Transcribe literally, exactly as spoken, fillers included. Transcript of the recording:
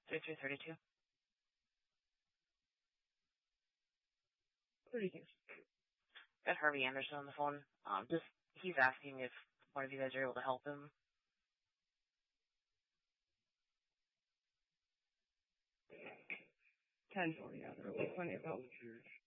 thirty-three thirty-two. thirty-two. Got Harvey Anderson on the phone. Um, just he's asking if one of you guys are able to help him. ten forty, yeah, there will be plenty of help.